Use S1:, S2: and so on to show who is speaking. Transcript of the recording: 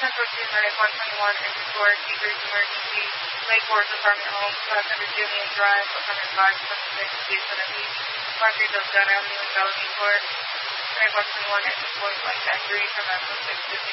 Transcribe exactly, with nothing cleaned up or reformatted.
S1: Central two nine one twenty-one and four Decrease Emergency, Lake Forest Apartment Home, five hundred Julian Drive, apartment five twenty-six, Houston, M E, one three Gun Avenue, Bellevue Court, nine one twenty-one and four Black Jack three, from National six fifty.